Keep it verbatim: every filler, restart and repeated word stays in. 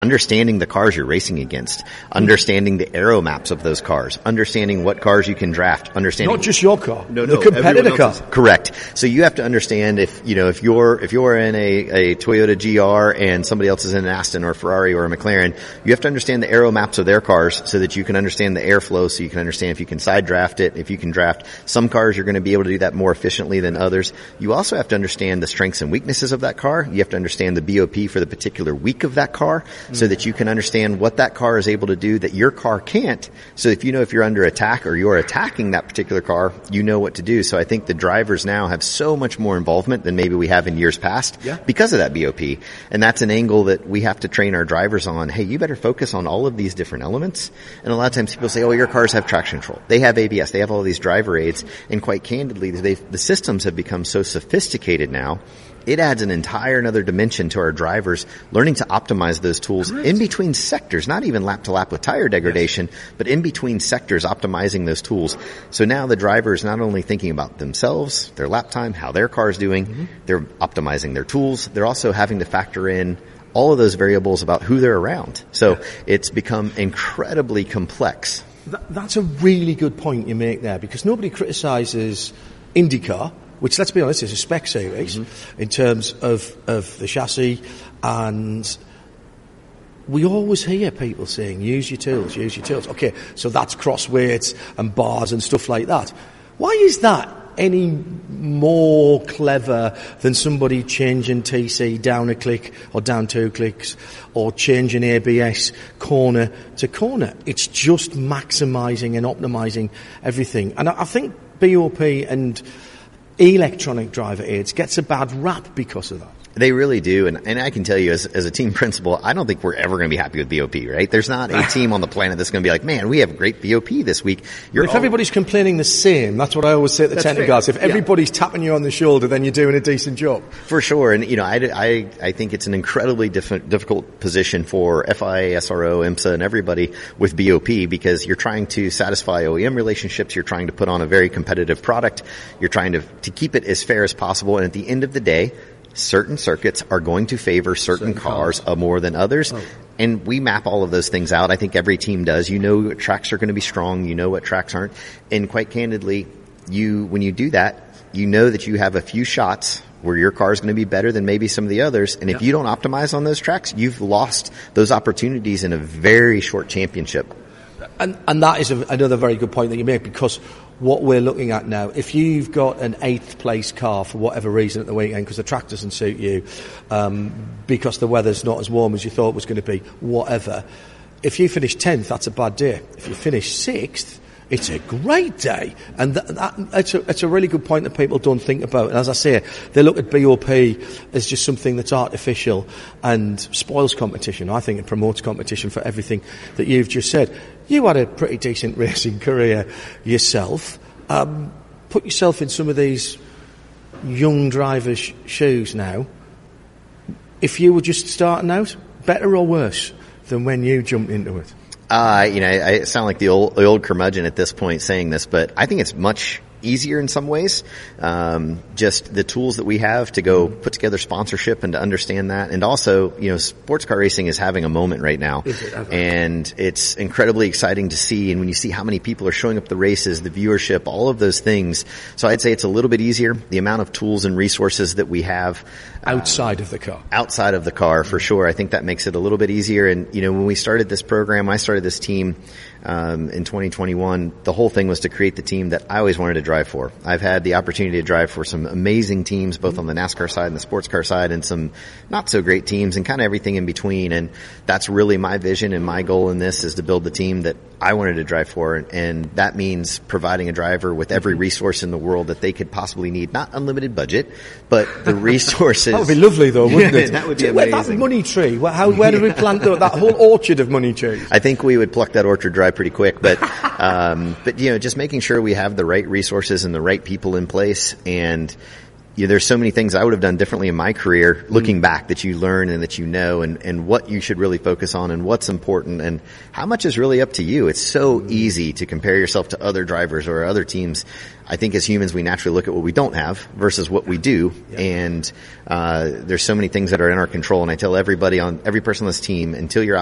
understanding the cars you're racing against, understanding the aero maps of those cars, understanding what cars you can draft, understanding not just your car, no, the no, competitor car. Correct. So you have to understand if you know if you're if you're in a, a Toyota G R and somebody else is in an Aston or a Ferrari or a McLaren, you have to understand the aero maps of their cars so that you can understand the airflow, so you can understand if you can side draft it, if you can draft some cars, you're going to be able to do that more efficiently than others. You also have to understand the strengths and weaknesses of that car. You have to understand the B O P for the particular week of that car, mm-hmm. so that you can understand what that car is able to do that your car can't. So if you know if you're under attack or you're attacking that particular car, you know what to do. So I think the drivers now have so much more involvement than maybe we have in years past, yeah. because of that B O P. And that's an angle that we have to train our drivers on. Hey, you better focus on all of these different elements. And a lot of times people say, oh, your cars have traction control. They have A B S. They have all these driver aids. And quite candidly, the systems have become so sophisticated now. It adds an entire another dimension to our drivers learning to optimize those tools Correct. In between sectors, not even lap to lap with tire degradation, yes. but in between sectors, optimizing those tools. So now the driver is not only thinking about themselves, their lap time, how their car is doing, mm-hmm. they're optimizing their tools. They're also having to factor in all of those variables about who they're around. So yeah. it's become incredibly complex. That, that's a really good point you make there, because nobody criticizes IndyCar, which, let's be honest, is a spec series mm-hmm. in terms of, of the chassis, and we always hear people saying, use your tools, use your tools. Okay, so that's cross weights and bars and stuff like that. Why is that any more clever than somebody changing T C down a click or down two clicks or changing A B S corner to corner? It's just maximising and optimising everything. And I, I think B O P and electronic driver aids gets a bad rap because of that. They really do, and, and I can tell you as, as a team principal, I don't think we're ever going to be happy with B O P, right? There's not a team on the planet that's going to be like, man, we have great B O P this week. You're if all... everybody's complaining the same, that's what I always say at the technical guys. If everybody's yeah. tapping you on the shoulder, then you're doing a decent job. For sure, and you know, I, I, I think it's an incredibly diff- difficult position for F I A, S R O, IMSA, and everybody with B O P, because you're trying to satisfy O E M relationships, you're trying to put on a very competitive product, you're trying to, to keep it as fair as possible, and at the end of the day, certain circuits are going to favor certain, certain cars uh, more than others. Oh. And we map all of those things out. I think every team does. You know what tracks are going to be strong. You know what tracks aren't. And quite candidly, you, when you do that, you know that you have a few shots where your car is going to be better than maybe some of the others. And if yeah. you don't optimize on those tracks, you've lost those opportunities in a very short championship. And, and that is a, another very good point that you make, because what we're looking at now, if you've got an eighth place car for whatever reason at the weekend because the track doesn't suit you, um, because the weather's not as warm as you thought it was going to be, whatever, if you finish tenth, that's a bad day. If you finish sixth, it's a great day. And that, that, it's, a, it's a really good point that people don't think about. And as I say, they look at B O P as just something that's artificial and spoils competition. I think it promotes competition for everything that you've just said. You had a pretty decent racing career yourself. Um, put yourself in some of these young drivers' shoes now. If you were just starting out, better or worse than when you jumped into it? Uh, you know, I, I sound like the old, the old curmudgeon at this point saying this, but I think it's much easier in some ways. Um, just the tools that we have to go put together sponsorship and to understand that. And also, you know, sports car racing is having a moment right now. And it's incredibly exciting to see. And when you see how many people are showing up the races, the viewership, all of those things. So I'd say it's a little bit easier. The amount of tools and resources that we have outside uh, of the car, outside of the car for sure. I think that makes it a little bit easier. And, you know, when we started this program, I started this team, um, in twenty twenty-one, the whole thing was to create the team that I always wanted to drive for. I've had the opportunity to drive for some amazing teams, both on the NASCAR side and the sports car side, and some not so great teams and kind of everything in between. And that's really my vision and my goal in this is to build the team that I wanted to drive for. And that means providing a driver with every resource in the world that they could possibly need. Not unlimited budget, but the resources. That would be lovely though, wouldn't it? That would be amazing. That money tree, how, where do we plant that whole orchard of money trees? I think we would pluck that orchard dry pretty quick, but, um, but you know, just making sure we have the right resources and the right people in place. And you know, there's so many things I would have done differently in my career looking mm. back that you learn and that you know, and, and what you should really focus on and what's important and how much is really up to you. It's so mm. easy to compare yourself to other drivers or other teams. I think as humans, we naturally look at what we don't have versus what we do. Yeah. And, uh, there's so many things that are in our control. And I tell everybody on every person on this team, until you're